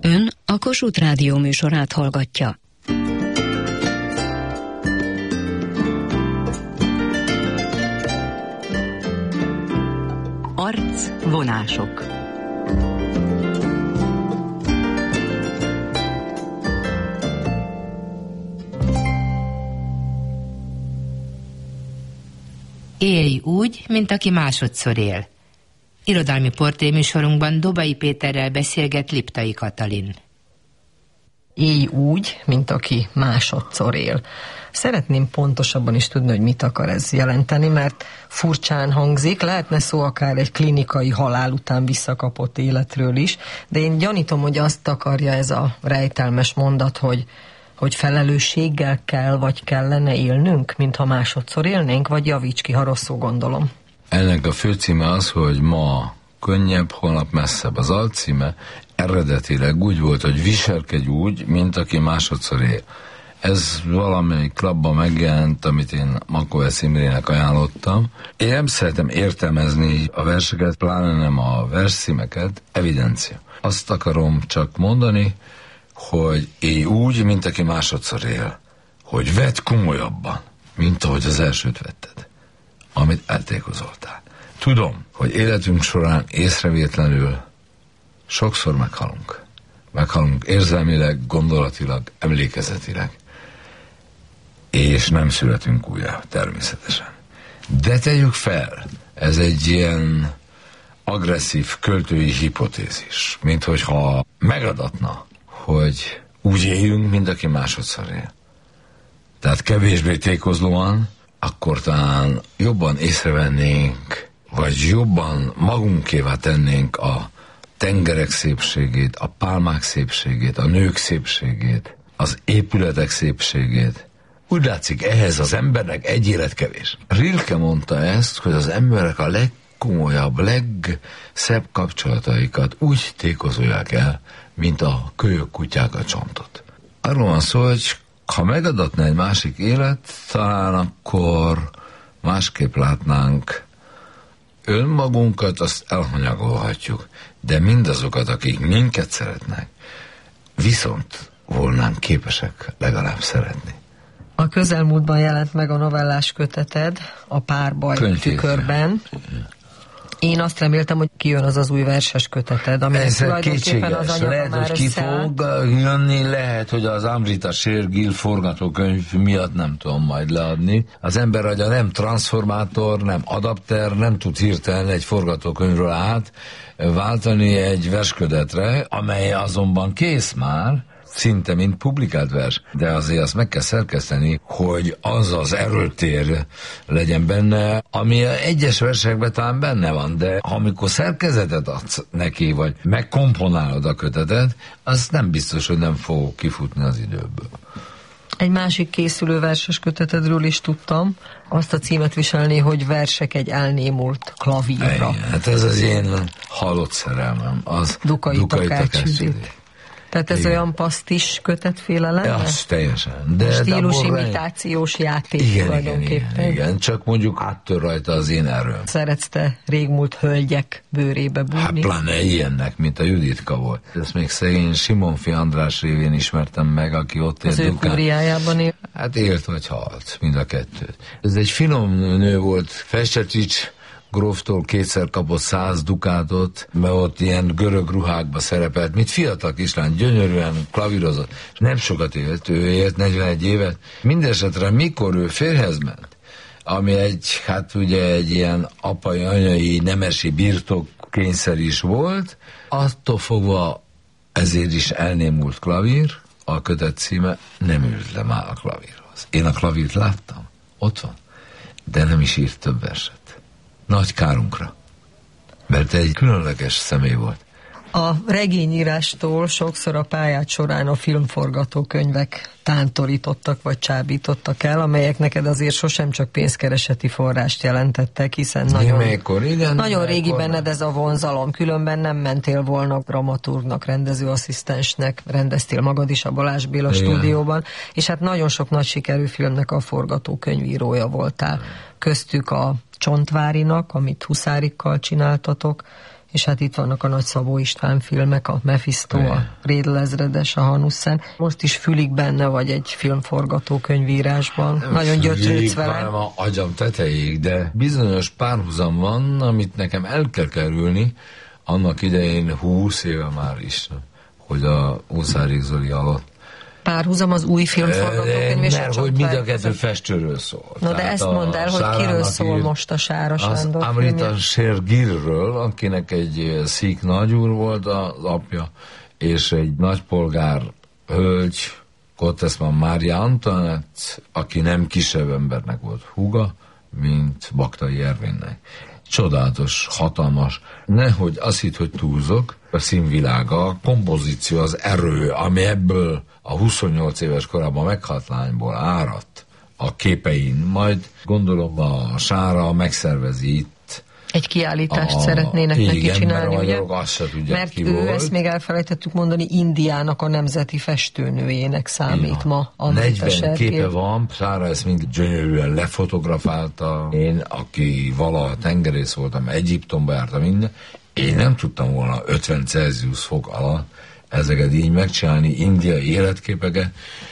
Ön a Kossuth Rádió műsorát hallgatja. Arcvonások. Élj úgy, mint aki másodszor él. Irodalmi portréműsorunkban Dobai Péterrel beszélget Liptai Katalin. Élj úgy, mint aki másodszor él. Szeretném pontosabban is tudni, hogy mit akar ez jelenteni, mert furcsán hangzik, lehetne szó akár egy klinikai halál után visszakapott életről is, de én gyanítom, hogy azt akarja ez a rejtelmes mondat, hogy felelősséggel kell, vagy kellene élnünk, mintha másodszor élnénk, vagy javíts ki, ha rosszul gondolom. Ennek a főcíme az, hogy ma könnyebb, holnap messzebb. Az alcíme eredetileg úgy volt, hogy viselkedj úgy, mint aki másodszor él. Ez valamelyik klubban megjelent, amit én Makovec Imrének ajánlottam. Én nem szeretem értelmezni a verseket, pláne nem a versszímeket, evidencia. Azt akarom csak mondani, hogy élj úgy, mint aki másodszor él. Hogy vedd komolyabban, mint ahogy az elsőt vetted, amit eltékozoltál. Tudom, hogy életünk során észrevétlenül sokszor meghalunk. Meghalunk érzelmileg, gondolatilag, emlékezetileg. És nem születünk újra, természetesen. De tegyük fel, ez egy ilyen agresszív költői hipotézis, mint hogyha megadatna, hogy úgy éljünk, mint aki másodszor él. Tehát kevésbé tékozlóan, akkor talán jobban észrevennénk, vagy jobban magunkévá tennénk a tengerek szépségét, a pálmák szépségét, a nők szépségét, az épületek szépségét. Úgy látszik, ehhez az embernek egy élet kevés. Rilke mondta ezt, hogy az emberek a legkomolyabb, legszebb kapcsolataikat úgy tékozolják el, mint a kölyök kutyák a csontot. Arról van szó, hogy ha megadatna egy másik élet, talán akkor másképp látnánk önmagunkat, azt elhanyagolhatjuk, de mindazokat, akik minket szeretnek, viszont volnánk képesek legalább szeretni. A közelmúltban jelent meg a novellás köteted, a Párbaj tükörben. Én azt reméltem, hogy kijön az az új verses köteted, aminek tulajdonképpen az anyaga lehet, már hogy ki fog jönni, lehet, hogy az Amrita Shergill forgatókönyv miatt nem tudom majd leadni. Az ember agya nem transformátor, nem adapter, nem tud hirtelen egy forgatókönyvről váltani egy verskötetre, amely azonban kész már, szinte mint publikált vers, de azért azt meg kell szerkeszteni, hogy az az erőtér legyen benne, ami egyes versekben talán benne van, de amikor szerkezetet adsz neki, vagy megkomponálod a kötetet, az nem biztos, hogy nem fog kifutni az időből. Egy másik készülő verses kötetedről is tudtam, azt a címet viselni, hogy versek egy elnémult klavírra. Hát ez az én halott szerelmem, az Dukai Takács Judit. Tehát ez olyan pasztis kötetféle lenne? Az teljesen. De stílusimitációs játék tulajdonképpen. Igen, csak mondjuk áttör rajta az én erőm. Szeretsz te régmúlt hölgyek bőrébe bújni? Hát pláne ilyennek, mint a Juditka volt. Ezt még szegény Simonfi András révén ismertem meg, aki ott élt. Az ő kúriájában él? Hát élt vagy halt, mind a kettőt. Ez egy finom nő volt, Festetics gróftól kétszer kapott 100 dukátot, mert ott ilyen görög ruhákba szerepelt, mint fiatal kislány, gyönyörűen klavírozott. Nem sokat élt, ő élt 41 évet. Mindenesetre mikor ő férjhez ment, ami hát ugye egy ilyen apai, anyai, nemesi birtokkényszer is volt, attól fogva ezért is elnémult klavír, a kötet címe, nem ült le már a klavírhoz. Én a klavírt láttam, ott van, de nem is írt több verset. Nagy kárunkra, mert egy különleges személy volt. A regényírástól sokszor a pályád során a filmforgatókönyvek tántorítottak vagy csábítottak el, amelyek neked azért sosem csak pénzkereseti forrást jelentettek, hiszen nagyon régi benned ez a vonzalom, különben nem mentél volna dramaturgnak, rendezőasszisztensnek, rendeztél magad is a Balázs Béla stúdióban, és hát nagyon sok nagy sikerű filmnek a forgatókönyvírója voltál. Köztük a Csontvárinak, amit Huszárikkal csináltatok, és hát itt vannak a nagy Szabó István filmek, a Mephisto, a Rédl ezredes, a Hanussen. Most is fülig benne vagy egy filmforgatókönyvírásban. Nagyon gyötrődsz vele. Nem a agyam tetejéig, de bizonyos párhuzam van, amit nekem el kell kerülni, annak idején 20 éve már is, hogy a Huszárik Zoli alatt. Párhuzam az új filmforgatókönyv és mert hogy mind a kettő festőről szól. Na de ezt mondd el, hogy kiről szól most a Sára Sándor az Amrita Shergillről, akinek egy szík nagyúr volt az apja, és egy nagypolgár hölgy, Kottesman Mária Antoinette, aki nem kisebb embernek volt húga, mint Baktai Ervinnek. Csodálatos, hatalmas. Nehogy azt hitt, hogy túlzok, a színvilága, a kompozíció, az erő, ami ebből a 28 éves korában meghalt lányból áradt a képein, majd gondolom a Sára megszervezi itt. Egy kiállítást szeretnének neki csinálni, ugye? Azt se tudják, mert ki ő volt. ezt még elfelejtettük mondani, Indiának a nemzeti festőnőjének számít ma. 40 képe van, Sára ezt mind gyönyörűen lefotografálta. Én, aki valaha tengerész voltam, Egyiptomba jártam minden, én nem tudtam volna 50 Celsius fok alatt ezeket így megcsinálni, indiai életképeket.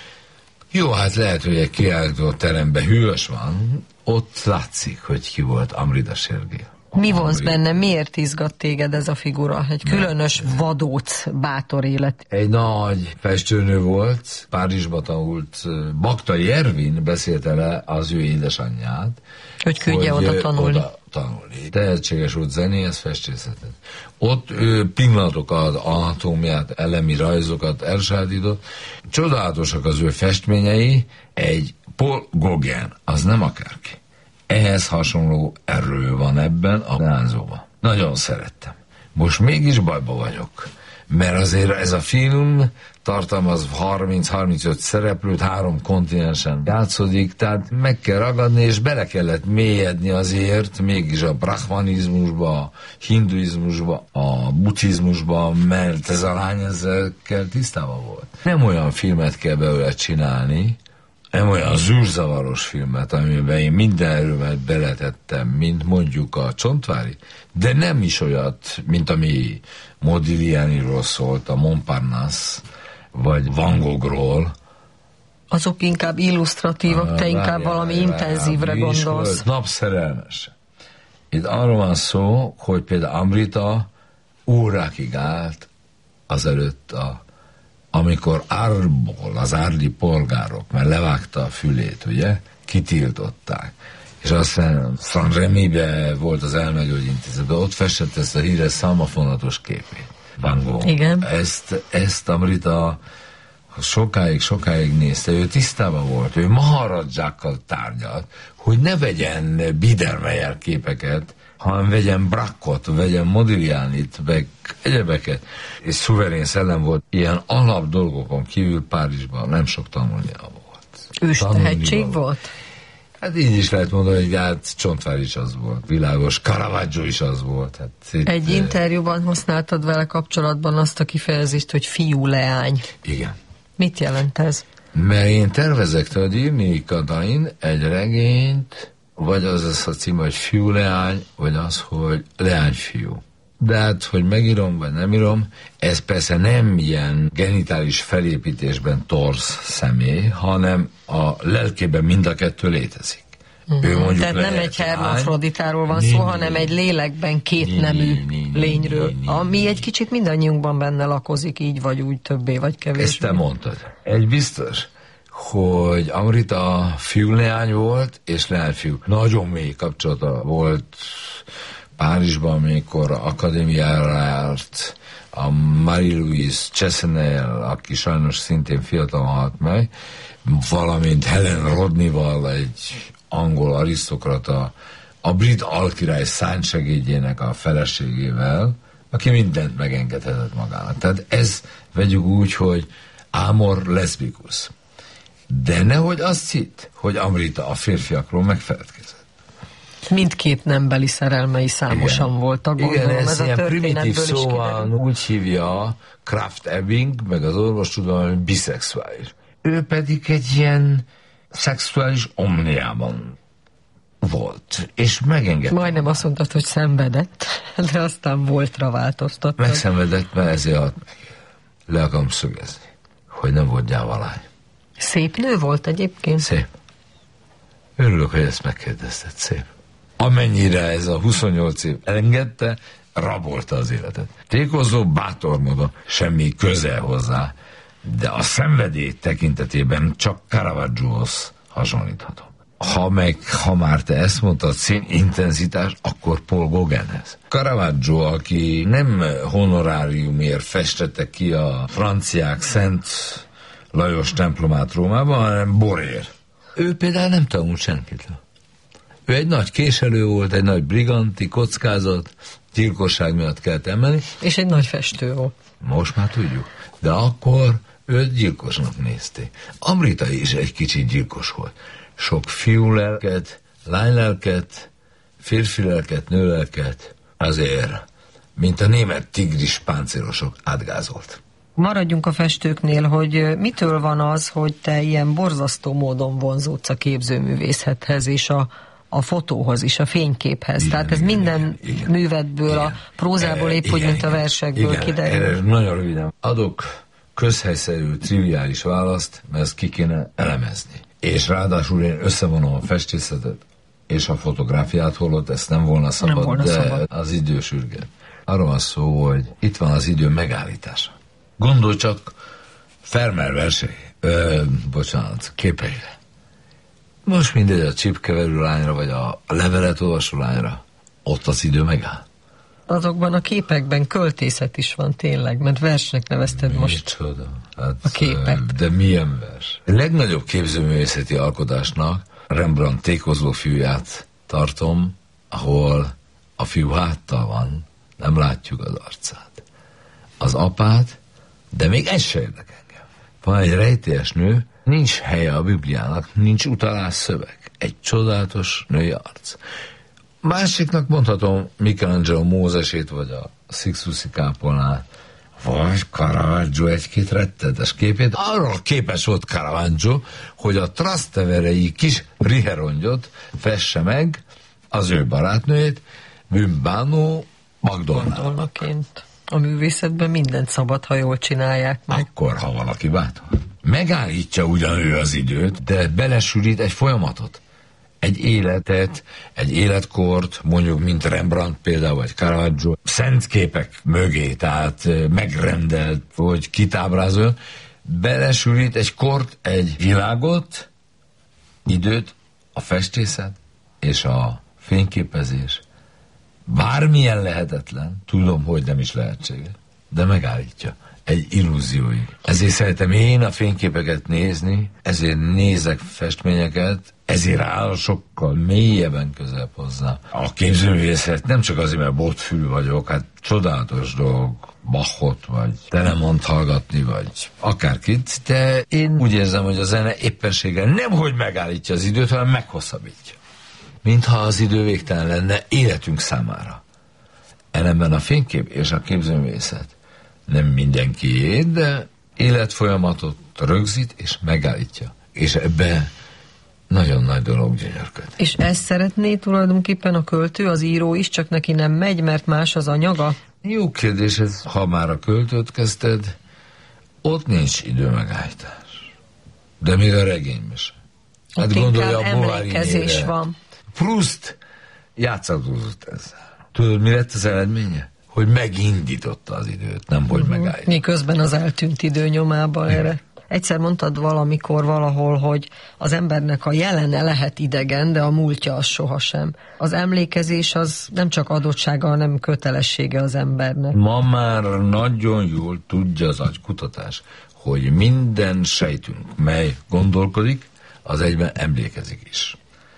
Jó, hát lehet, hogy egy kiállító teremben hűvös van, ott látszik, hogy ki volt Amrita Shergill. Mi vonz benne? Miért izgat téged ez a figura? Egy különös vadóc, bátor élet. Egy nagy festőnő volt, Párizsba tanult, Baktai Ervin beszélte le az ő édesanyját, hogy küldje oda tanulni. Tehetséges volt zenéhez, festészetet. Ott ő pillanatokat, anatómiát, elemi rajzokat elsajátított. Csodálatosak az ő festményei, egy Paul Gauguin, az nem akárki. Ehhez hasonló erő van ebben a lányzóban. Nagyon szerettem. Most mégis bajba vagyok, mert azért ez a film tartalmaz 30-35 szereplőt, 3 kontinensen játszódik, tehát meg kell ragadni, és bele kellett mélyedni azért, mégis a brahmanizmusba, a hinduizmusba, a buddhizmusba, mert ez a lány ezekkel tisztában volt. Nem olyan filmet kell belőle csinálni, nem olyan zűrzavaros filmet, amiben én minden erőmet beletettem, mint mondjuk a Csontvári, de nem is olyat, mint ami Modiglianiról szólt, a Montparnasse, vagy Van Goghról. Azok inkább illusztratívak, te inkább valami intenzívre gondolsz. Napszerelmes. Itt arról van szó, hogy például Amrita órákig állt azelőtt amikor Árból, az árli polgárok, mert levágta a fülét, ugye, kitiltották. És aztán Saint-Rémy-be volt az elmegyógyintézetben, ott festett ezt a híres szalmafonatos képét. Van Gogh. Igen. Ezt Amrita sokáig nézte, ő tisztában volt, ő maharadzsákkal tárgyalt, hogy ne vegyen Biedermeier képeket, hanem vegyen Brackot, vegyen Modiglianit, meg egyebeket. És szuverén szellem volt. Ilyen alap dolgokon kívül Párizsban nem sok tanulnia volt. Ős tehetség volt? Hát így is lehet mondani, hogy hát Csontvár is az volt, világos, Caravaggio is az volt. Hát egy interjúban használtad vele kapcsolatban azt a kifejezést, hogy fiú-leány. Igen. Mit jelent ez? Mert én tervezek tőled írni, Katalin, egy regényt, vagy az lesz a cím, hogy fiú-leány, vagy az, hogy leány-fiú. De hát, hogy megírom, vagy nem írom, ez persze nem ilyen genitális felépítésben torz személy, hanem a lelkében mind a kettő létezik. Tehát nem egy hermafroditáról van szó, hanem egy lélekben kétnemű lényről, ami egy kicsit mindannyiunkban benne lakozik, így vagy úgy, többé vagy kevésbé. Ezt te mondtad. Egy biztos, hogy Amrita fiú-leány volt, és leányfiú. Nagyon mély kapcsolata volt Párizsban, amikor akadémiára járt, a Marie-Louise Chesnel, aki sajnos szintén fiatal halt meg, valamint Helen Rodneyval, egy angol arisztokrata, a brit alkirály szánysegédjének a feleségével, aki mindent megengedhetett magának. Tehát ez vegyük úgy, hogy Amor leszbikus. De nehogy azt hitt, hogy Amrita a férfiakról megfeledkezett. Mindkét nembeli szerelmei számosan igen. voltak, gondolom. Igen, ez ilyen primitív szóval úgy hívja Kraft Ebing, meg az orvostudomány, hogy biszexuális. Ő pedig egy ilyen szexuális omniában volt, és megengedte. Majdnem azt mondtad, hogy szenvedett, de aztán voltra változtattad. Megszenvedett, mert ezért le akarom szögezni, hogy nem volt gyávalány. Szép nő volt egyébként? Szép. Örülök, hogy ezt megkérdezted, szép. Amennyire ez a 28 év elengedte, rabolta az életet. Tékozó, bátor módon, semmi közel hozzá, de a szenvedély tekintetében csak Caravaggiohoz hasonlíthatom. Ha már te ezt mondtad, színintenzitás, akkor Paul Gauguinhez. Caravaggio, aki nem honoráriumért festette ki a franciák Szent Lajos templomát Rómában, hanem borért. Ő például nem tanult senkitől. Ő egy nagy késelő volt, egy nagy briganti, kockázat, gyilkosság miatt kellett emelni. És egy nagy festő volt. Most már tudjuk. De akkor őt gyilkosnak nézték. Amrita is egy kicsit gyilkos volt. Sok fiúlelket, lánylelket, férfilelket, nőlelket, azért, mint a német tigris páncélosok átgázolt. Maradjunk a festőknél, hogy mitől van az, hogy te ilyen borzasztó módon vonzódsz a képzőművészethez és a fotóhoz is, a fényképhez. Igen, tehát ez igen, minden igen, művedből, igen, a prózából épp úgy, mint a versekből kiderül. Nagyon röviden. Adok közhelyszerű, triviális választ, mert ezt ki kéne elemezni. És ráadásul én összevonom a festészetet és a fotográfiát, holott ezt nem volna szabad, de az idő sürget. Arról van szó, hogy itt van az idő megállítása. Gondolj csak Vermeer képeire. Most mindegy a csipkeverő lányra, vagy a levelet olvasó lányra, ott az idő megáll. Azokban a képekben költészet is van tényleg, mert versnek nevezted most hát, a képet. De milyen vers? A legnagyobb képzőművészeti alkotásnak Rembrandt Tékozó fiúját tartom, ahol a fiú háttal van, nem látjuk az arcát. Az apát, de még ez se érdekel engem. Van egy rejtélyes nő, nincs helye a Bibliának, nincs utalás szöveg. Egy csodálatos női arc. Másiknak mondhatom Michelangelo Mózesét, vagy a Sixtusi kápolnát, vagy Caravaggio egy-két rettenetes képét. Arról képes volt Caravaggio, hogy a Trasteverei kis riherongyot fesse meg az ő barátnőjét, Bimbano Magdolnaként. A művészetben mindent szabad, ha jól csinálják meg. Akkor, ha valaki bátor. Megállítja ugyan ő az időt, de belesűrít egy folyamatot. Egy életet, egy életkort, mondjuk, mint Rembrandt például, vagy Caravaggio, szent képek mögé, tehát megrendelt, vagy kitábrázol, belesűrít egy kort, egy világot, időt, a festészet és a fényképezés. Bármilyen lehetetlen, tudom, hogy nem is lehetséges, de megállítja egy illúzióig. Ezért szeretem én a fényképeket nézni, ezért nézek festményeket, ezért áll sokkal mélyebben közel hozzá. A képzőművészet nem csak azért, mert botfülű vagyok, hát csodálatos dolog, Bachot, vagy Telemont hallgatni, vagy akárkit, de én úgy érzem, hogy a zene éppenséggel nemhogy megállítja az időt, hanem meghosszabbítja. Mintha az idő végtelen lenne életünk számára. Ellenben a fénykép és a képzőművészet nem mindenkié, de életfolyamatot rögzít és megállítja. És ebben nagyon nagy dolog gyönyörköd. És ezt szeretné tulajdonképpen a költő, az író is, csak neki nem megy, mert más az anyaga? Jó kérdés ez, ha már a költőt kezdted, ott nincs idő megállítás. De még a regényben sem. Hát gondolja a emlékezés van. Proust játszadózott ezzel. Tudod, mi lett az eredménye? Hogy megindította az időt, nem hogy megállította. Miközben az eltűnt idő nyomába erre. Egyszer mondtad valamikor valahol, hogy az embernek a jelene lehet idegen, de a múltja az sohasem. Az emlékezés az nem csak adottsága, hanem kötelessége az embernek. Ma már nagyon jól tudja az agykutatás, hogy minden sejtünk, mely gondolkodik, az egyben emlékezik is.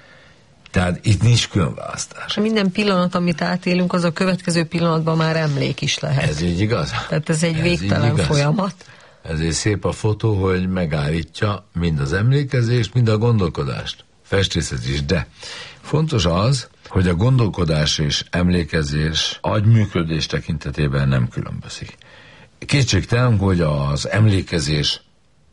Tehát itt nincs különválasztás. Minden pillanat, amit átélünk, az a következő pillanatban már emlék is lehet. Ez így igaz? Tehát ez egy végtelen folyamat. Ezért szép a fotó, hogy megállítja mind az emlékezést, mind a gondolkodást. Festészet is, de fontos az, hogy a gondolkodás és emlékezés agyműködés tekintetében nem különbözik. Kétségtelen, hogy az emlékezés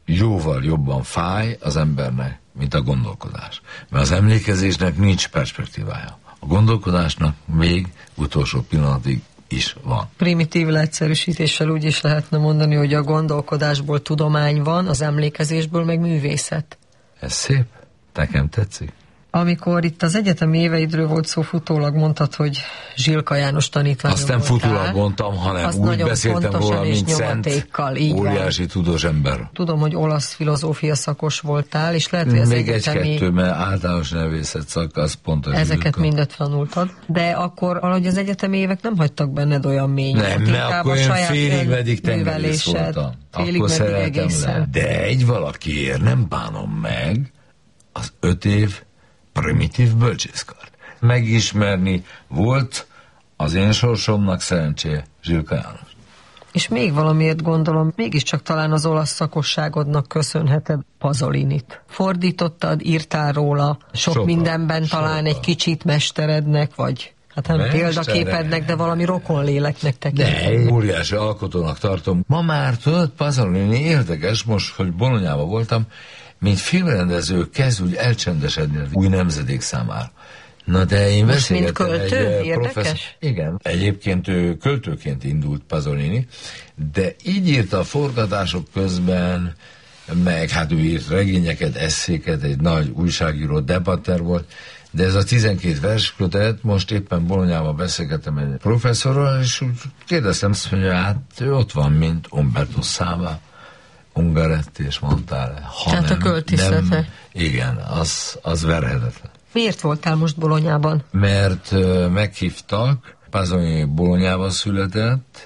jóval jobban fáj az embernek, mint a gondolkodás. Mert az emlékezésnek nincs perspektívája. A gondolkodásnak még utolsó pillanatig is van. Primitív leegyszerűsítéssel úgy is lehetne mondani, hogy a gondolkodásból tudomány van, az emlékezésből meg művészet. Ez szép? Nekem tetszik? Amikor itt az egyetemi éveidről volt szó, futólag mondtad, hogy Zsilka János tanítvány. Azt nem futólag mondtam, hanem azt úgy beszéltem róla, mint szent, óriási tudós ember. Tudom, hogy olasz filozófia szakos voltál, és lehet, hogy az még egyetemi... egy-kettő, mert általános nyelvészet szak, az pont a ezeket Zsilka. mindet tanultad. De akkor valahogy az egyetemi évek nem hagytak benned olyan mélyen. Nem, mert akkor én félig meddig tengerész voltam. Akkor szeretem le. De egy valakiért nem bánom meg az 5 év primitív bölcsészkart. Megismerni volt az én sorsomnak szerencséje Zsilka János. És még valamiért gondolom, mégiscsak talán az olasz szakosságodnak köszönheted Pasolinit. Fordítottad, írtál róla, sok mindenben talán egy kicsit mesterednek, vagy hát nem példaképednek, de valami rokonléleknek tekinted. De óriási alkotónak tartom. Ma már tudod, Pasolini érdekes, most, hogy Bolonyában voltam, mint filmrendező kezd úgy elcsendesedni az új nemzedék számára. Na de én beszélgetem mint költő? Érdekes? Igen. Egyébként ő költőként indult Pasolini, de így írta a forgatások közben, meg hát ő írt regényeket, esszéket, egy nagy újságíró, debatter volt, de ez a 12 verskötet, most éppen Bolonyában beszélgetem egy professzorral, és úgy kérdeztem, hogy hát ő ott van, mint Umberto Saba, Ungaretti és Montale. Tehát a költészete. Igen, az verhetetlen. Miért voltál most Bolonyában? Mert meghívtak, Pasolini Bolonyában született.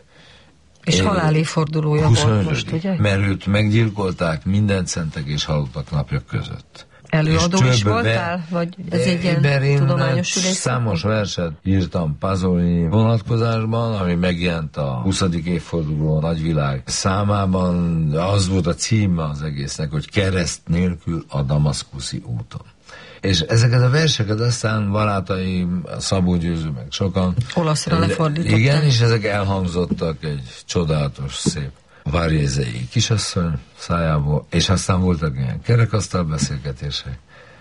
És halálévfordulója volt most, ugye? Mert őt meggyilkolták minden szentek és halottak napja között. Előadó is voltál? Vagy ez egy ilyen tudományos ülés? Számos verset írtam Pasolini vonatkozásban, ami megjelent a 20. évforduló nagyvilág számában. Az volt a címe az egésznek, hogy Kereszt nélkül a damaszkuszi úton. És ezeket a verseket aztán barátaim, Szabó Győző, meg sokan olaszra lefordították. Igen, és ezek elhangzottak egy csodálatos, szép Varjézei kisasszony szájából, és aztán voltak ilyen kerekasztal beszélgetések.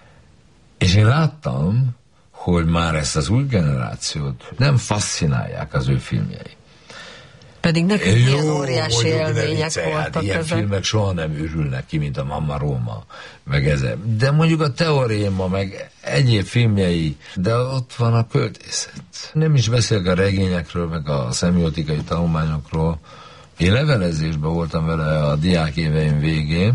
És én láttam, hogy már ezt az új generációt nem fascinálják az ő filmjei. Pedig nekünk ilyen óriási élmények voltak ilyen ezek. filmek soha nem ürülnek ki, mint a Mamma Róma, meg ezek. De mondjuk a Teoréma, meg egyéb filmjei, de ott van a költészet. Nem is beszélek a regényekről, meg a szemiotikai tanulmányokról. Én levelezésben voltam vele a diák éveim végén,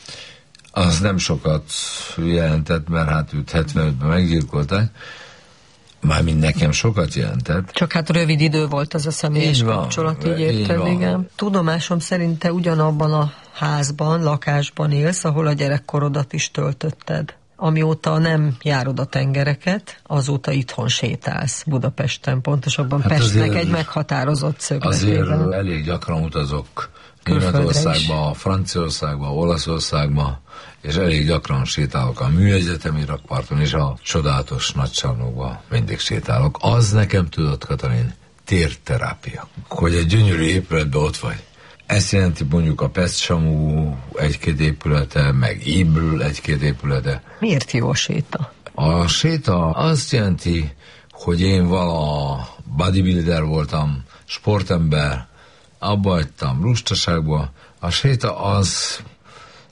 az nem sokat jelentett, mert hát őt 75-ben meggyilkolták, mármint nekem sokat jelentett. Csak hát rövid idő volt az a személyes kapcsolat, így érted, igen. Tudomásom szerint te ugyanabban a házban, lakásban élsz, ahol a gyerekkorodat is töltötted. Amióta nem járod a tengereket, azóta itthon sétálsz Budapesten, pontosabban hát Pestnek egy meghatározott szögletében. Azért elég gyakran utazok Németországba, Franciaországba, Olaszországba, és elég gyakran sétálok a műegyetemi rakparton, és a csodálatos nagycsarnokba mindig sétálok. Az nekem tudod, Katalin, térterápia, hogy egy gyönyörű épületben ott vagy. Ezt jelenti mondjuk a Pest-Samu egy-két épülete, meg Ibrül egy-két épülete. Miért jó a séta? A séta azt jelenti, hogy én vala bodybuilder voltam, sportember, abba hagytam lustaságba. A séta az